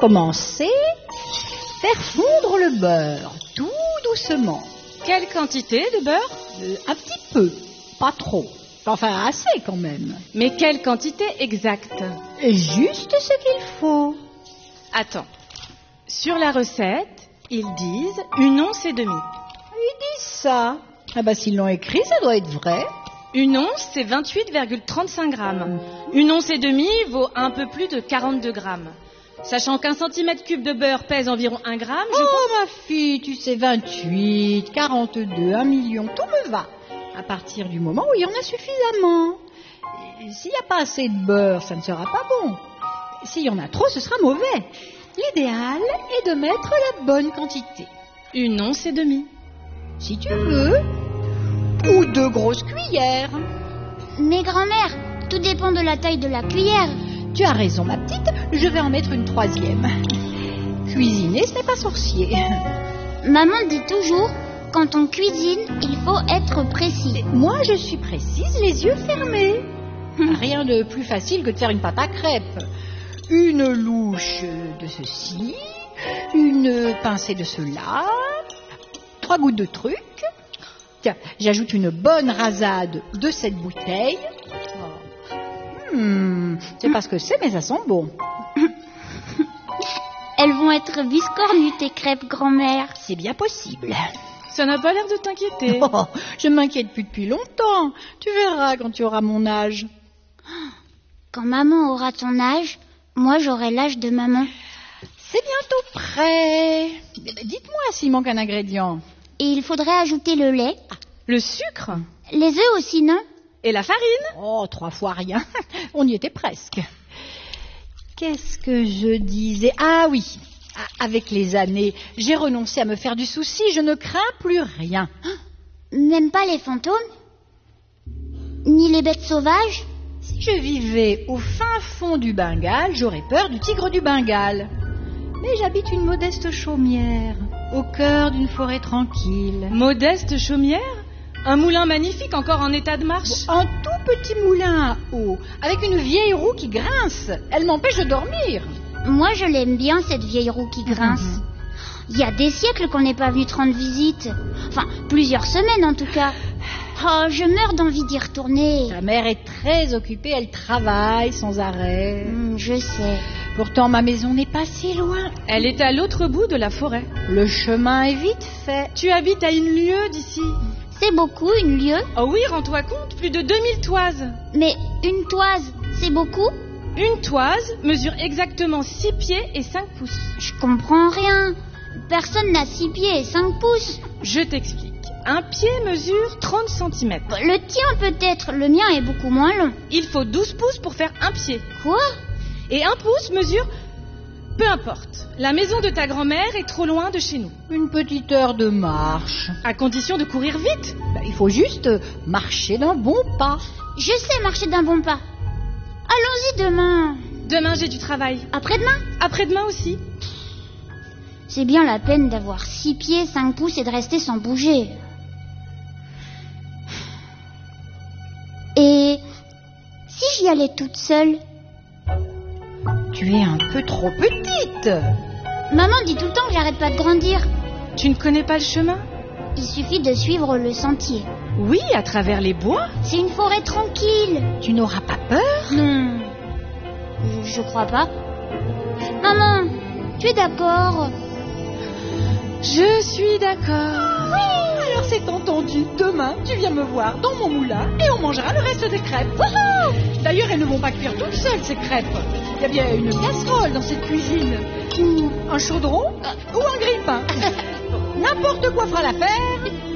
commencer, faire fondre le beurre, tout doucement. Quelle quantité de beurre? Un petit peu, pas trop. Enfin, assez quand même. Mais quelle quantité exacte? Juste ce qu'il faut. Attends. Sur la recette, ils disent 1 once et demie. Ils disent ça. Ah bah s'ils l'ont écrit, ça doit être vrai. 1 once, c'est 28,35 grammes. 1 once et demie vaut un peu plus de 42 grammes. Sachant qu'un centimètre cube de beurre pèse environ 1 gramme, je pense... ma fille, tu sais, 28, 42, 1 million, tout me va. À partir du moment où il y en a suffisamment. Et s'il n'y a pas assez de beurre, ça ne sera pas bon. S'il y en a trop, ce sera mauvais. L'idéal est de mettre la bonne quantité. 1 once et demie. Si tu veux. Ou 2 grosses cuillères. Mais grand-mère, tout dépend de la taille de la cuillère. Tu as raison, ma petite, je vais en mettre une 3e. Cuisiner, ce n'est pas sorcier. Maman dit toujours, quand on cuisine, il faut être précis. Et moi, je suis précise, les yeux fermés. Rien de plus facile que de faire une pâte à crêpes. Une louche de ceci, une pincée de cela, 3 gouttes de truc. Tiens, j'ajoute une bonne rasade de cette bouteille. C'est pas ce que c'est, mais ça sent bon. Elles vont être biscornutes tes crêpes, grand-mère. C'est bien possible. Ça n'a pas l'air de t'inquiéter. Oh, je m'inquiète plus depuis longtemps. Tu verras quand tu auras mon âge. Quand maman aura ton âge, moi j'aurai l'âge de maman. C'est bientôt prêt. Dites-moi s'il manque un ingrédient. Et il faudrait ajouter le lait. Le sucre? Les œufs aussi, non? Et la farine? Oh, 3 fois rien. On y était presque. Qu'est-ce que je disais? Ah oui, avec les années, j'ai renoncé à me faire du souci. Je ne crains plus rien. Même pas les fantômes? Ni les bêtes sauvages? Si je vivais au fin fond du Bengale, j'aurais peur du tigre du Bengale. Mais j'habite une modeste chaumière, au cœur d'une forêt tranquille. Modeste chaumière? Un moulin magnifique encore en état de marche? Un tout petit moulin à eau, avec une vieille roue qui grince. Elle m'empêche de dormir. Moi je l'aime bien, cette vieille roue qui grince. Il y a des siècles qu'on n'est pas venu te rendre visite. Enfin, plusieurs semaines en tout cas. Oh, je meurs d'envie d'y retourner. Ta mère est très occupée, elle travaille sans arrêt. Je sais. Pourtant, ma maison n'est pas si loin. Elle est à l'autre bout de la forêt. Le chemin est vite fait. Tu habites à 1 lieue d'ici. C'est beaucoup, 1 lieue? Oh oui, rends-toi compte, plus de 2000 toises. Mais une toise, c'est beaucoup? Une toise mesure exactement 6 pieds et 5 pouces. Je comprends rien. Personne n'a 6 pieds et 5 pouces. Je t'explique. Un pied mesure 30 cm. Le tien peut-être, le mien est beaucoup moins long. Il faut 12 pouces pour faire un pied. Quoi? Et 1 pouce mesure... Peu importe. La maison de ta grand-mère est trop loin de chez nous. Une petite heure de marche. À condition de courir vite. Il faut juste marcher d'un bon pas. Je sais marcher d'un bon pas. Allons-y demain. Demain, j'ai du travail. Après-demain? Après-demain aussi. C'est bien la peine d'avoir 6 pieds, 5 pouces et de rester sans bouger. Et si j'y allais toute seule? Tu es un peu trop petite. Maman dit tout le temps que j'arrête pas de grandir. Tu ne connais pas le chemin? Il suffit de suivre le sentier. Oui, à travers les bois. C'est une forêt tranquille. Tu n'auras pas peur? Non, je crois pas. Maman, tu es d'accord? Je suis d'accord. Oui, alors c'est entendu. Demain, tu viens me voir dans mon moulin et on mangera le reste des crêpes. Wouhou! D'ailleurs, elles ne vont pas cuire toutes seules, ces crêpes. Il y a bien une casserole dans cette cuisine. Ou un chaudron, ou un grille-pain. N'importe quoi fera l'affaire.